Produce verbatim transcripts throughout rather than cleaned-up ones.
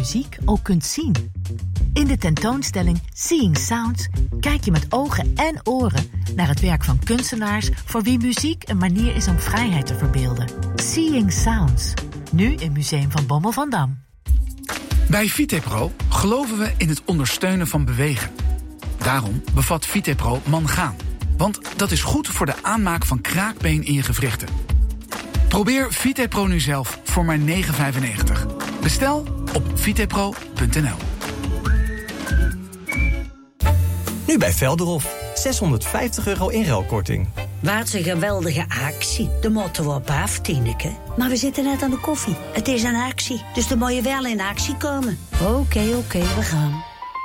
muziek ook kunt zien. In de tentoonstelling Seeing Sounds kijk je met ogen en oren naar het werk van kunstenaars voor wie muziek een manier is om vrijheid te verbeelden. Seeing Sounds, nu in Museum van Bommel van Dam. Bij Vitepro geloven we in het ondersteunen van bewegen. Daarom bevat Vitepro mangaan, want dat is goed voor de aanmaak van kraakbeen in je gewrichten. Probeer Vitepro nu zelf voor maar negen vijfennegentig. Bestel op vitepro punt n l. Nu bij Velderhof. zeshonderdvijftig euro inruilkorting. Wat een geweldige actie. De motto op af, Tineke. Maar we zitten net aan de koffie. Het is een actie, dus dan moet je wel in actie komen. Oké, okay, oké, okay, we gaan.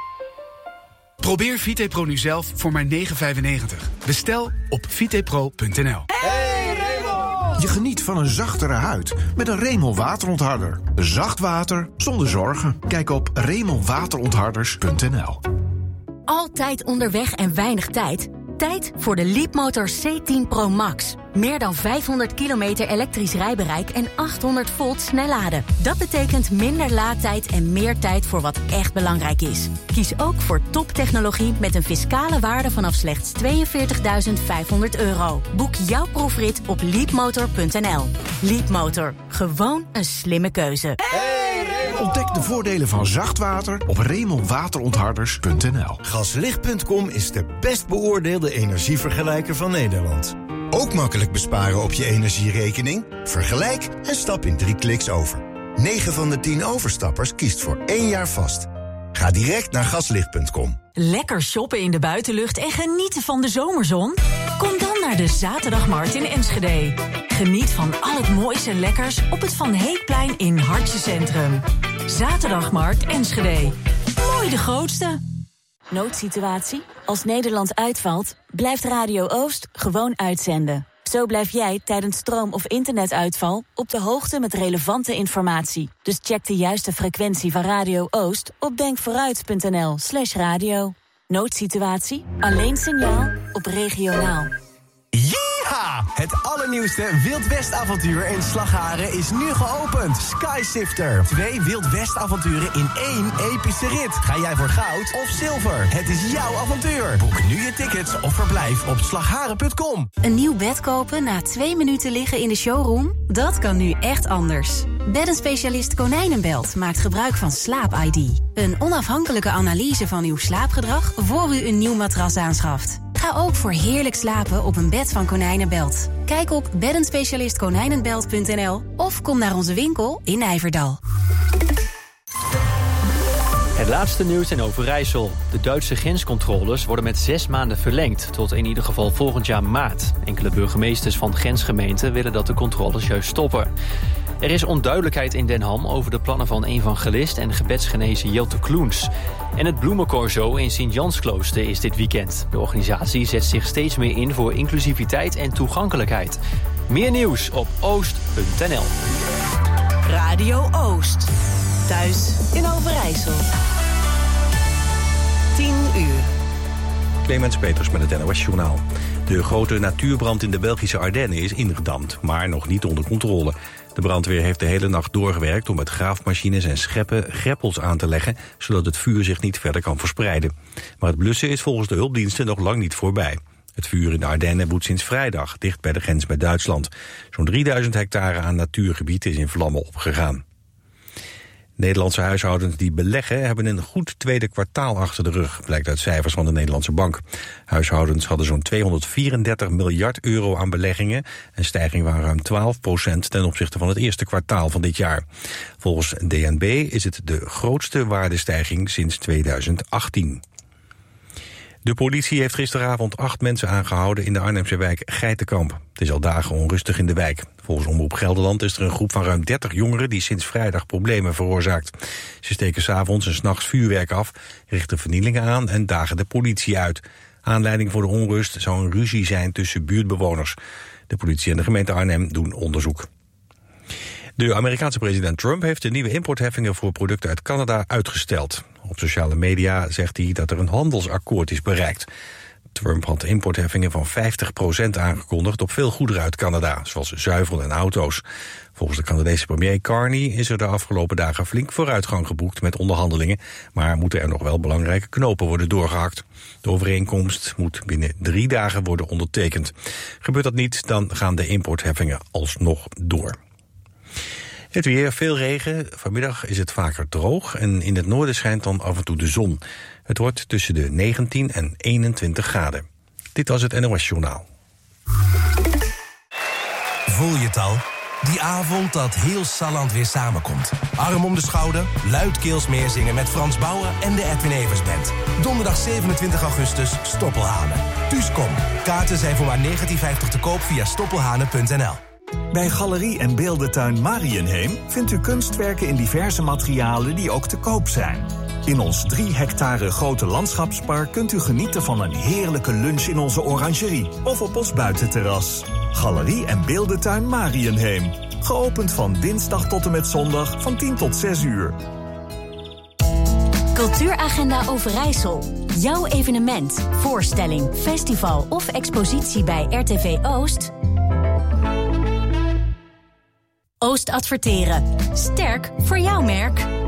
Probeer Vitepro nu zelf voor maar negen vijfennegentig. Bestel op vitepro punt n l. Hey Raymond! Je geniet van een zachtere huid met een Raymond waterontharder. Zacht water zonder zorgen. Kijk op raymond waterontharders punt n l. Altijd onderweg en weinig tijd? Tijd voor de Leapmotor C tien Pro Max. Meer dan vijfhonderd kilometer elektrisch rijbereik en achthonderd volt snelladen. Dat betekent minder laadtijd en meer tijd voor wat echt belangrijk is. Kies ook voor toptechnologie met een fiscale waarde vanaf slechts tweeënveertigduizend vijfhonderd euro. Boek jouw proefrit op leapmotor punt n l. Leapmotor. Gewoon een slimme keuze. Ontdek de voordelen van zacht water op raymond waterontharders punt n l. Gaslicht punt com is de best beoordeelde energievergelijker van Nederland. Ook makkelijk besparen op je energierekening? Vergelijk en stap in drie kliks over. negen van de tien overstappers kiest voor één jaar vast. Ga direct naar gaslicht punt com. Lekker shoppen in de buitenlucht en genieten van de zomerzon? Kom dan naar de Zaterdagmarkt in Enschede. Geniet van al het mooiste en lekkers op het Van Heekplein in Hartje Centrum. Zaterdagmarkt Enschede. Mooi de grootste. Noodsituatie? Als Nederland uitvalt, blijft Radio Oost gewoon uitzenden. Zo blijf jij tijdens stroom- of internetuitval op de hoogte met relevante informatie. Dus check de juiste frequentie van Radio Oost op denkvooruit punt n l slash radio. Noodsituatie? Alleen signaal op regionaal. Yeeha! Het allernieuwste Wild West avontuur in Slagharen is nu geopend. Skysifter. Twee Wild West avonturen in één epische rit. Ga jij voor goud of zilver? Het is jouw avontuur. Boek nu je tickets of verblijf op slagharen punt com. Een nieuw bed kopen na twee minuten liggen in de showroom? Dat kan nu echt anders. Beddenspecialist Konijnenbelt maakt gebruik van Slaap I D. Een onafhankelijke analyse van uw slaapgedrag voor u een nieuw matras aanschaft. Ga ook voor heerlijk slapen op een bed van Konijnenbelt. Kijk op beddenspecialist konijnenbelt punt n l of kom naar onze winkel in Nijverdal. Het laatste nieuws in Overijssel. De Duitse grenscontroles worden met zes maanden verlengd, tot in ieder geval volgend jaar maart. Enkele burgemeesters van grensgemeenten willen dat de controles juist stoppen. Er is onduidelijkheid in Den Ham over de plannen van evangelist en gebedsgenezer Jelte Kloens. En het bloemencorso in Sint-Jansklooster is dit weekend. De organisatie zet zich steeds meer in voor inclusiviteit en toegankelijkheid. Meer nieuws op oost punt n l. Radio Oost. Thuis in Overijssel. tien uur. Clemens Peters met het N O S-journaal. De grote natuurbrand in de Belgische Ardennen is ingedamd, maar nog niet onder controle. De brandweer heeft de hele nacht doorgewerkt om met graafmachines en scheppen greppels aan te leggen, zodat het vuur zich niet verder kan verspreiden. Maar het blussen is volgens de hulpdiensten nog lang niet voorbij. Het vuur in de Ardennen woedt sinds vrijdag, dicht bij de grens met Duitsland. Zo'n drieduizend hectare aan natuurgebied is in vlammen opgegaan. Nederlandse huishoudens die beleggen hebben een goed tweede kwartaal achter de rug, blijkt uit cijfers van de Nederlandse Bank. Huishoudens hadden zo'n tweehonderdvierendertig miljard euro aan beleggingen, een stijging van ruim twaalf procent ten opzichte van het eerste kwartaal van dit jaar. Volgens D N B is het de grootste waardestijging sinds tweeduizend achttien. De politie heeft gisteravond acht mensen aangehouden in de Arnhemse wijk Geitenkamp. Het is al dagen onrustig in de wijk. Volgens Omroep Gelderland is er een groep van ruim dertig jongeren die sinds vrijdag problemen veroorzaakt. Ze steken 's avonds en 's nachts vuurwerk af, richten vernielingen aan en dagen de politie uit. Aanleiding voor de onrust zou een ruzie zijn tussen buurtbewoners. De politie en de gemeente Arnhem doen onderzoek. De Amerikaanse president Trump heeft de nieuwe importheffingen voor producten uit Canada uitgesteld. Op sociale media zegt hij dat er een handelsakkoord is bereikt. Trump had importheffingen van vijftig procent aangekondigd op veel goederen uit Canada, zoals zuivel en auto's. Volgens de Canadese premier Carney is er de afgelopen dagen flink vooruitgang geboekt met onderhandelingen, maar moeten er nog wel belangrijke knopen worden doorgehakt. De overeenkomst moet binnen drie dagen worden ondertekend. Gebeurt dat niet, dan gaan de importheffingen alsnog door. Het weer, veel regen. Vanmiddag is het vaker droog en in het noorden schijnt dan af en toe de zon. Het wordt tussen de negentien en eenentwintig graden. Dit was het N O S Journaal. Voel je het al? Die avond dat heel Salland weer samenkomt. Arm om de schouder, luidkeels meezingen met Frans Bauer en de Edwin Evers Band. Donderdag zevenentwintig augustus, Stoppelhanen. Thuis kom. Kaarten zijn voor maar negentien vijftig te koop via stoppelhanen punt n l. Bij Galerie en Beeldentuin Mariënheem vindt u kunstwerken in diverse materialen die ook te koop zijn. In ons drie hectare grote landschapspark kunt u genieten van een heerlijke lunch in onze orangerie of op ons buitenterras. Galerie en Beeldentuin Mariënheem. Geopend van dinsdag tot en met zondag van tien tot zes uur. Cultuuragenda Overijssel. Jouw evenement, voorstelling, festival of expositie bij R T V Oost? Oost adverteren. Sterk voor jouw merk.